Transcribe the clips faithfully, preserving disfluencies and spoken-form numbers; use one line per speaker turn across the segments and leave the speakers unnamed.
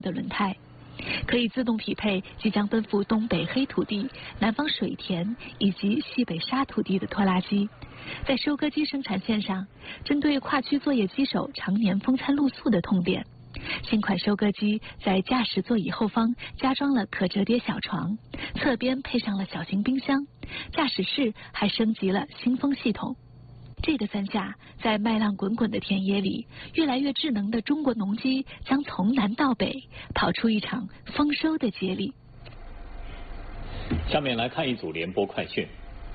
的轮胎，可以自动匹配即将奔赴东北黑土地、南方水田以及西北沙土地的拖拉机。在收割机生产线上，针对跨区作业机手常年风餐露宿的痛点，新款收割机在驾驶座椅后方加装了可折叠小床，侧边配上了小型冰箱，驾驶室还升级了新风系统。这个三下，在麦浪滚滚的田野里，越来越智能的中国农机将从南到北跑出一场丰收的接力。
下面来看一组联播快讯。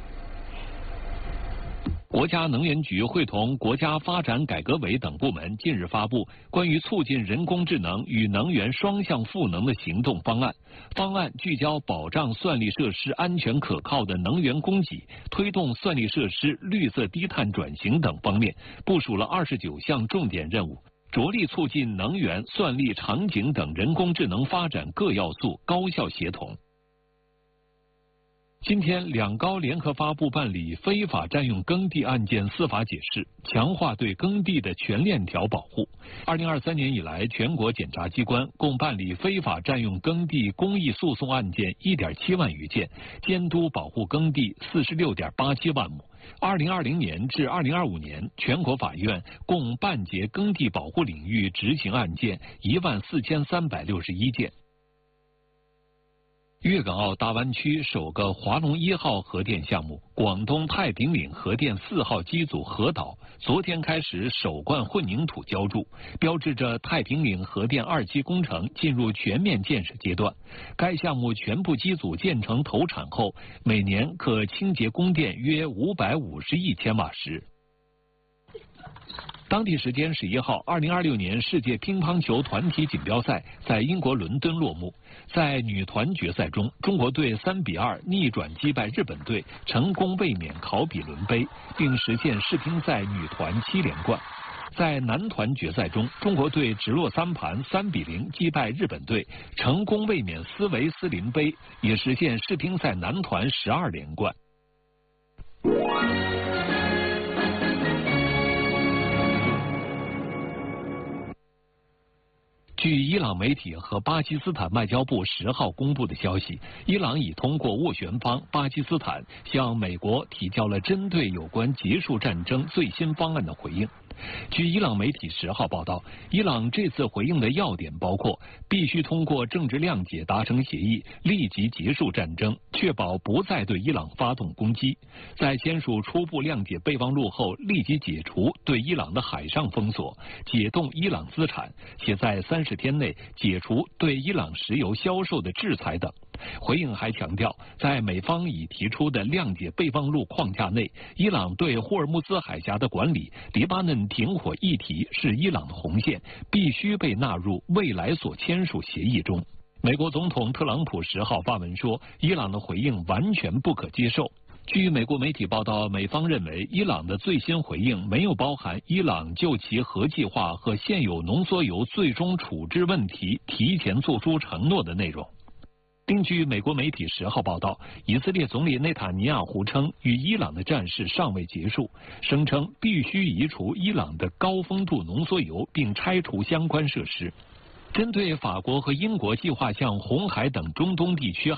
国家能源局会同国家发展改革委等部门近日发布关于促进人工智能与能源双向赋能的行动方案。方案聚焦保障算力设施安全可靠的能源供给，推动算力设施绿色低碳转型等方面，部署了二十九项重点任务，着力促进能源、算力、场景等人工智能发展各要素高效协同。今天，两高联合发布办理非法占用耕地案件司法解释，强化对耕地的全链条保护。二零二三年以来，全国检察机关共办理非法占用耕地公益诉讼案件一点七万余件，监督保护耕地四十六点八七万亩。二零二零年至二零二五年，全国法院共办结耕地保护领域执行案件一万四千三百六十一件。粤港澳大湾区首个华龙一号核电项目广东太平岭核电四号机组核岛昨天开始首罐混凝土浇筑，标志着太平岭核电二期工程进入全面建设阶段。该项目全部机组建成投产后，每年可清洁供电约五百五十亿千瓦时。当地时间十一号，二零二六年世界乒乓球团体锦标赛在英国伦敦落幕。在女团决赛中，中国队三比二逆转击败日本队，成功卫冕考比伦杯，并实现世乒赛女团七连冠。在男团决赛中，中国队直落三盘三比零击败日本队，成功卫冕斯维斯林杯，也实现世乒赛男团十二连冠。据伊朗媒体和巴基斯坦外交部十号公布的消息，伊朗已通过斡旋方巴基斯坦向美国提交了针对有关结束战争最新方案的回应。据伊朗媒体十号报道，伊朗这次回应的要点包括必须通过政治谅解达成协议，立即结束战争，确保不再对伊朗发动攻击；在签署初步谅解备忘录后，立即解除对伊朗的海上封锁，解冻伊朗资产，且在三十天内解除对伊朗石油销售的制裁等。回应还强调，在美方已提出的谅解备忘录框架内，伊朗对霍尔木兹海峡的管理、黎巴嫩停火议题是伊朗的红线，必须被纳入未来所签署协议中。美国总统特朗普十号发文说，伊朗的回应完全不可接受。据美国媒体报道，美方认为伊朗的最新回应没有包含伊朗就其核计划和现有浓缩铀最终处置问题提前做出承诺的内容。另据美国媒体十号报道，以色列总理内塔尼亚胡称，与伊朗的战事尚未结束，声称必须移除伊朗的高丰度浓缩铀，并拆除相关设施。针对法国和英国计划向红海等中东地区